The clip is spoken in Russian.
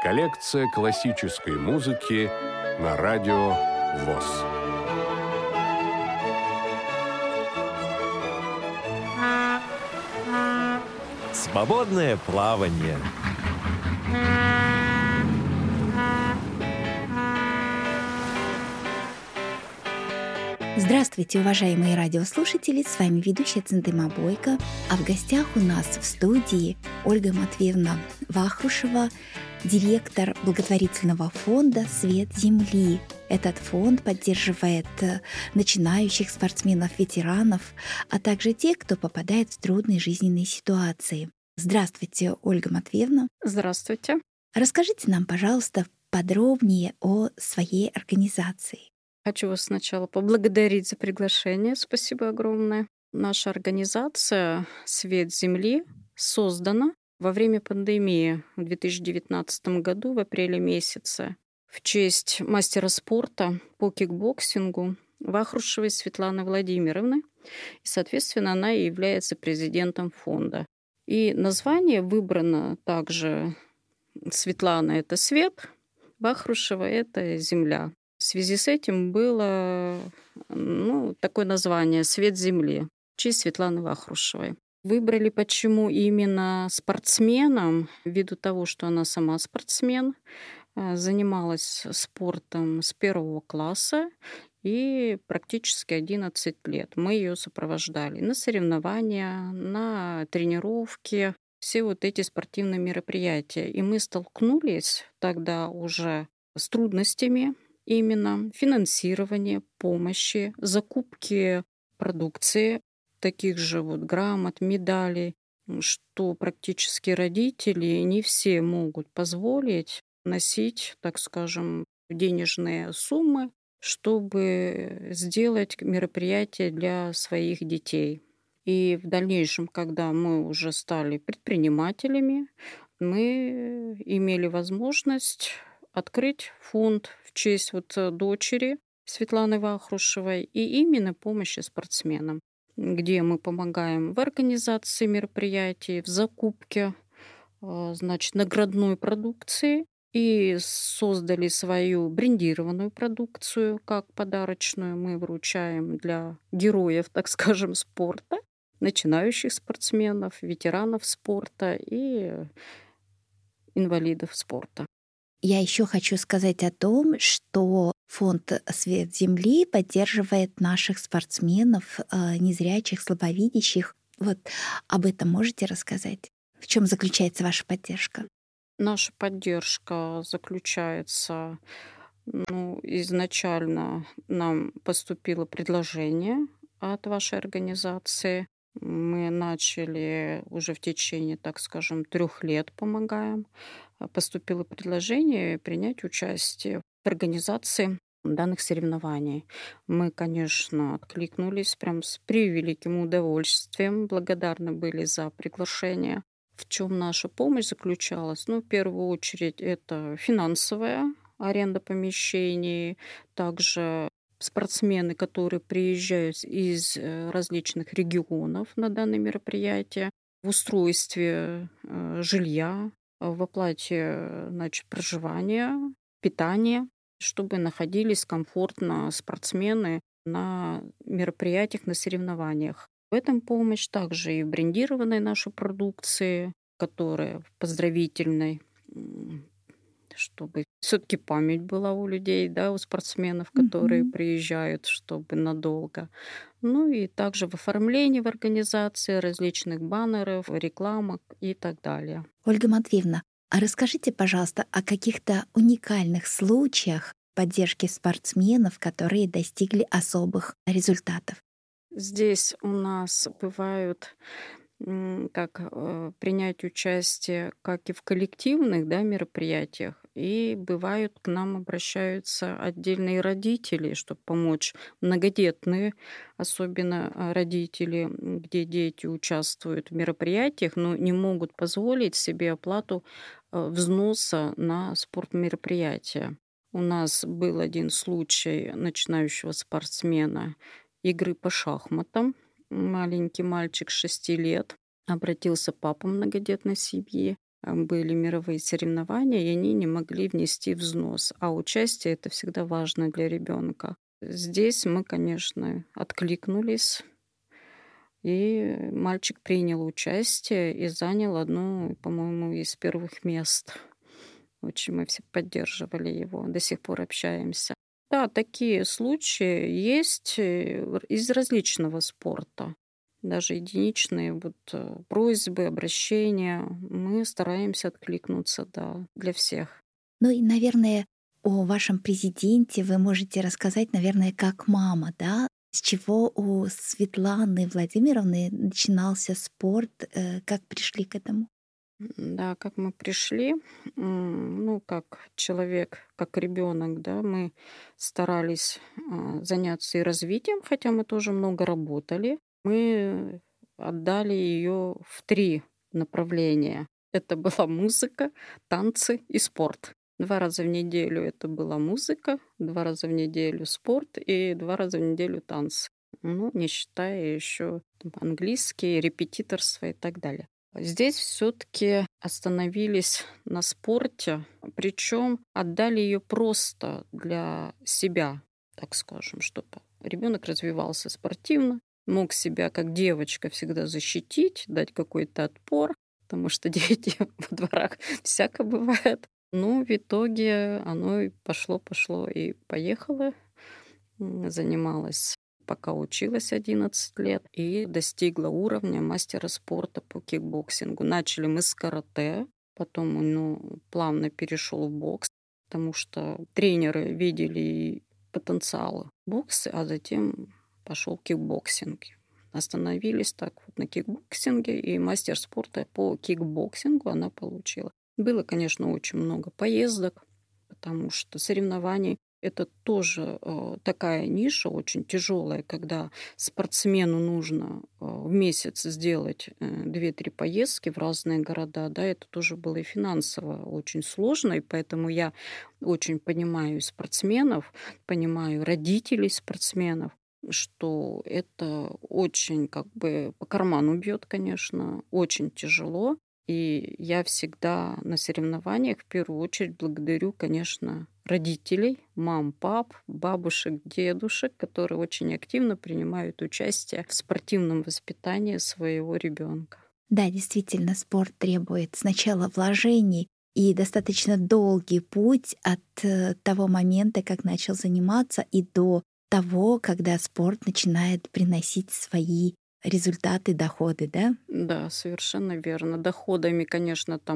Коллекция классической музыки на радио ВОС. Свободное плавание. Здравствуйте, уважаемые радиослушатели! С вами ведущая Центыма Бойко. А в гостях у нас в студии Ольга Матвеевна Вахрушева, директор благотворительного фонда «Свет Земли». Этот фонд поддерживает начинающих спортсменов, ветеранов, а также тех, кто попадает в трудные жизненные ситуации. Здравствуйте, Ольга Матвеевна. Здравствуйте. Расскажите нам, пожалуйста, подробнее о своей организации. Хочу вас сначала поблагодарить за приглашение. Спасибо огромное. Наша организация «Свет Земли» создана во время пандемии в 2019 году, в апреле месяце, в честь мастера спорта по кикбоксингу Вахрушевой Светланы Владимировны. И, соответственно, она и является президентом фонда. И название выбрано также Светлана — это свет, Вахрушева — это земля. В связи с этим было такое название «Свет Земли» в честь Светланы Вахрушевой. Выбрали почему именно спортсменом, ввиду того, что она сама спортсмен, занималась спортом с 1 класса и практически 11 лет. Мы ее сопровождали на соревнования, на тренировки, все вот эти спортивные мероприятия. И мы столкнулись тогда уже с трудностями именно финансирования, помощи, закупки продукции, таких же вот грамот, медалей, что практически родители не все могут позволить носить, так скажем, денежные суммы, чтобы сделать мероприятие для своих детей. И в дальнейшем, когда мы уже стали предпринимателями, мы имели возможность открыть фонд в честь дочери Светланы Вахрушевой и именно помощи спортсменам, где мы помогаем в организации мероприятий, в закупке, наградной продукции, и создали свою брендированную продукцию как подарочную. Мы вручаем для героев, так скажем, спорта, начинающих спортсменов, ветеранов спорта и инвалидов спорта. Я еще хочу сказать о том, что фонд «Свет Земли» поддерживает наших спортсменов, незрячих, слабовидящих. Вот об этом можете рассказать? В чем заключается ваша поддержка? Наша поддержка заключается, изначально нам поступило предложение от вашей организации. Мы начали уже в течение, так скажем, 3 лет помогаем. Поступило предложение принять участие в организации данных соревнований. Мы, конечно, откликнулись прям с превеликим удовольствием, благодарны были за приглашение. В чем наша помощь заключалась? В первую очередь, это финансовая аренда помещений, также спортсмены, которые приезжают из различных регионов на данное мероприятие, в устройстве жилья, в оплате проживания, питания, чтобы находились комфортно спортсмены на мероприятиях, на соревнованиях. В этом помощь также и в брендированной нашей продукции, которая в поздравительной, чтобы все-таки память была у людей, у спортсменов, которые приезжают, чтобы надолго. И также в оформлении, в организации различных баннеров, рекламок и так далее. Ольга Матвеевна, а расскажите, пожалуйста, о каких-то уникальных случаях поддержки спортсменов, которые достигли особых результатов. Здесь у нас бывают принять участие как и в коллективных мероприятиях, и бывают к нам обращаются отдельные родители, чтобы помочь, многодетные, особенно родители, где дети участвуют в мероприятиях, но не могут позволить себе оплату взноса на спортмероприятия. У нас был один случай начинающего спортсмена игры по шахматам. Маленький мальчик 6 лет обратился папа многодетной семьи. были мировые соревнования, и они не могли внести взнос. А участие — это всегда важно для ребенка. Здесь мы, конечно, откликнулись, и мальчик принял участие и занял одно, по-моему, из первых мест. Очень мы все поддерживали его, до сих пор общаемся. Да, такие случаи есть из различного спорта. Даже единичные просьбы, обращения. Мы стараемся откликнуться, да, для всех. Ну и, наверное, о вашем президенте вы можете рассказать, наверное, как мама, да? С чего у Светланы Владимировны начинался спорт, как пришли к этому? Да, как мы пришли, как человек, как ребенок, да, мы старались заняться и развитием, хотя мы тоже много работали. Мы отдали ее в 3 направления. Это была музыка, танцы и спорт. 2 раза в неделю это была музыка, 2 раза в неделю спорт и 2 раза в неделю танцы. Не считая еще английский, репетиторство и так далее. Здесь все-таки остановились на спорте, причем отдали ее просто для себя, так скажем, чтобы ребенок развивался спортивно, мог себя как девочка всегда защитить, дать какой-то отпор, потому что дети во дворах всяко бывает. В итоге оно и пошло и поехало. Занималась, пока училась 11 лет, и достигла уровня мастера спорта по кикбоксингу. Начали мы с карате, потом плавно перешел в бокс, потому что тренеры видели потенциал бокса, а затем пошел кикбоксинг. Остановились так вот на кикбоксинге, и мастер спорта по кикбоксингу она получила. Было, конечно, очень много поездок, потому что соревнований — это тоже такая ниша очень тяжелая, когда спортсмену нужно в месяц сделать 2-3 поездки в разные города. Да, это тоже было и финансово очень сложно, и поэтому я очень понимаю спортсменов, понимаю родителей спортсменов, что это очень по карману бьет, конечно, очень тяжело. И я всегда на соревнованиях в первую очередь благодарю, конечно, родителей, мам, пап, бабушек, дедушек, которые очень активно принимают участие в спортивном воспитании своего ребенка. Да, действительно, спорт требует сначала вложений и достаточно долгий путь от того момента, как начал заниматься, и до того, когда спорт начинает приносить свои результаты, доходы, да? Да, совершенно верно. Доходами, конечно, там